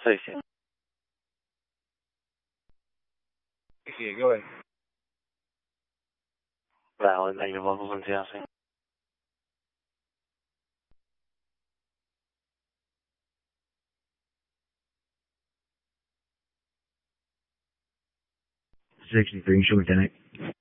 谢谢。 谢谢各位。 来，我那个部分这样说。 6:33 short, Lieutenant.